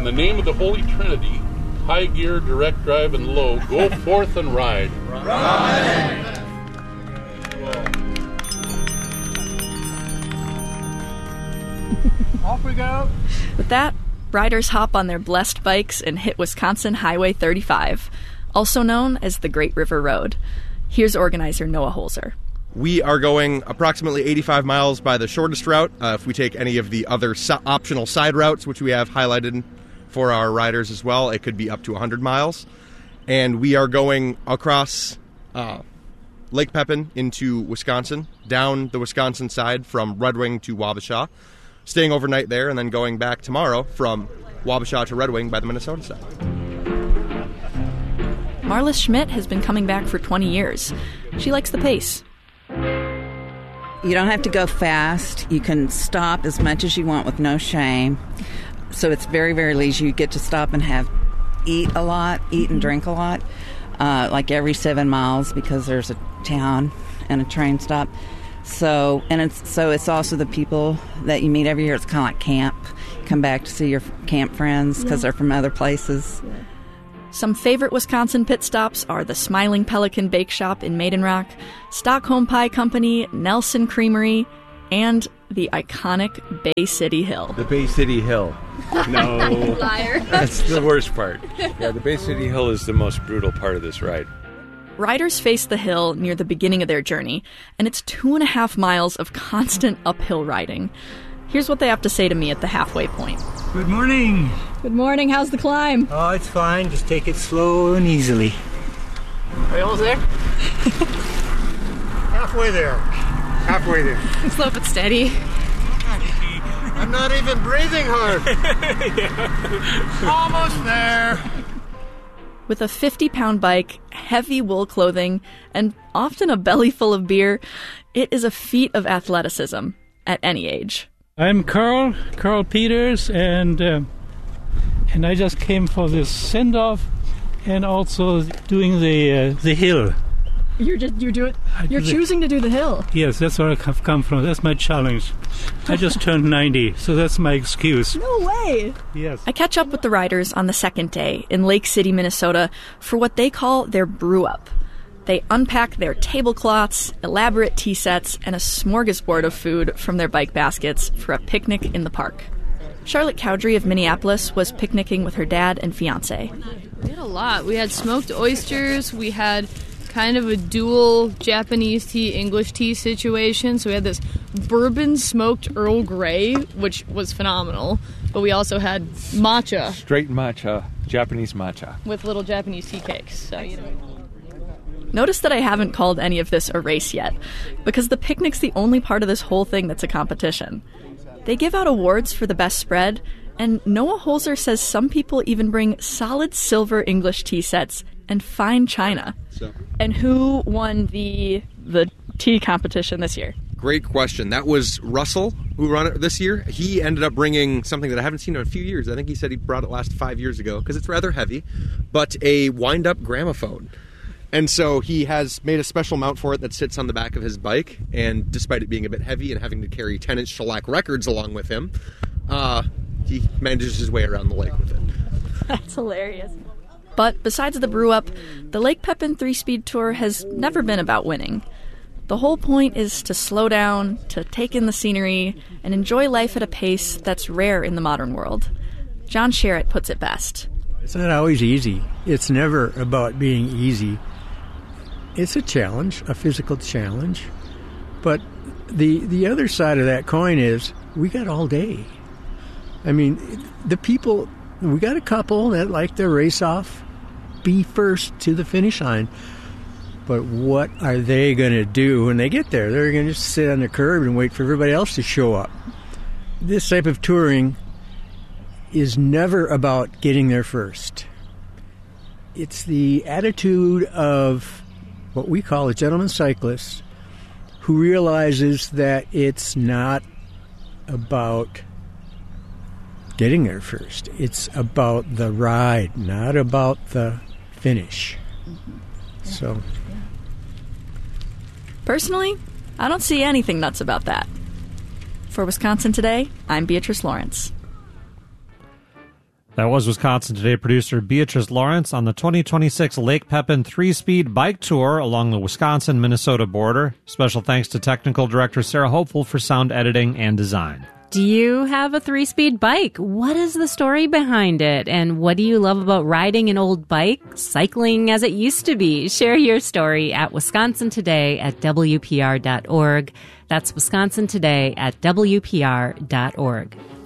the name of the Holy Trinity, high gear, direct drive, and low, go forth and ride. Ride! Off we go. With that, riders hop on their blessed bikes and hit Wisconsin Highway 35, also known as the Great River Road. Here's organizer Noah Holzer. We are going approximately 85 miles by the shortest route. If we take any of the other optional side routes, which we have highlighted for our riders as well, it could be up to 100 miles. And we are going across Lake Pepin into Wisconsin, down the Wisconsin side from Red Wing to Wabasha, staying overnight there, and then going back tomorrow from Wabasha to Red Wing by the Minnesota side. Marlis Schmidt has been coming back for 20 years. She likes the pace. You don't have to go fast. You can stop as much as you want with no shame. So it's very, very leisure. You get to stop and eat a lot, eat and drink a lot, like every 7 miles, because there's a town and a train stop. So it's also the people that you meet every year. It's kind of like camp. You come back to see your camp friends because they're from other places. Yeah. Some favorite Wisconsin pit stops are the Smiling Pelican Bake Shop in Maiden Rock, Stockholm Pie Company, Nelson Creamery, and the iconic Bay City Hill. The Bay City Hill. No. Liar. That's the worst part. Yeah, the Bay City Hill is the most brutal part of this ride. Riders face the hill near the beginning of their journey, and it's 2.5 miles of constant uphill riding. Here's what they have to say to me at the halfway point. Good morning. Good morning. How's the climb? Oh, it's fine. Just take it slow and easily. Are you almost there? Halfway there. Halfway there. Slow but steady. I'm not even breathing hard. Almost there. With a 50-pound bike, heavy wool clothing, and often a belly full of beer, it is a feat of athleticism at any age. I'm Carl Peters, and I just came for this send-off and also doing the hill. You're choosing to do the hill. Yes, that's where I've come from. That's my challenge. I just turned 90, so that's my excuse. No way! Yes. I catch up with the riders on the second day in Lake City, Minnesota, for what they call their brew-up. They unpack their tablecloths, elaborate tea sets, and a smorgasbord of food from their bike baskets for a picnic in the park. Charlotte Cowdrey of Minneapolis was picnicking with her dad and fiancé. We had a lot. We had smoked oysters. We had kind of a dual Japanese tea, English tea situation. So we had this bourbon smoked Earl Grey, which was phenomenal. But we also had matcha. Straight matcha, Japanese matcha. With little Japanese tea cakes. So, Notice that I haven't called any of this a race yet, because the picnic's the only part of this whole thing that's a competition. They give out awards for the best spread, and Noah Holzer says some people even bring solid silver English tea sets and fine china. And who won the tea competition this year? Great question. That was Russell, who ran it this year. He ended up bringing something that I haven't seen in a few years. I think he said he brought it last 5 years ago, because it's rather heavy, but a wind-up gramophone. And so he has made a special mount for it that sits on the back of his bike, and despite it being a bit heavy and having to carry 10-inch shellac records along with him, he manages his way around the lake with it. That's hilarious. But besides the brew-up, the Lake Pepin 3-Speed Tour has never been about winning. The whole point is to slow down, to take in the scenery, and enjoy life at a pace that's rare in the modern world. John Sherritt puts it best. It's not always easy. It's never about being easy. It's a challenge, a physical challenge. But the other side of that coin is we got all day. I mean, the people, we got a couple that like to race off, be first to the finish line. But what are they going to do when they get there? They're going to just sit on the curb and wait for everybody else to show up. This type of touring is never about getting there first. It's the attitude of what we call a gentleman cyclist who realizes that it's not about getting there first. It's about the ride, not about the finish. So, personally, I don't see anything nuts about that. For Wisconsin Today, I'm Beatrice Lawrence. That was Wisconsin Today producer Beatrice Lawrence on the 2026 Lake Pepin 3-speed bike tour along the Wisconsin-Minnesota border. Special thanks to technical director Sarah Hopeful for sound editing and design. Do you have a 3-speed bike? What is the story behind it? And what do you love about riding an old bike, cycling as it used to be? Share your story at Wisconsin Today at WPR.org. That's Wisconsin Today at WPR.org.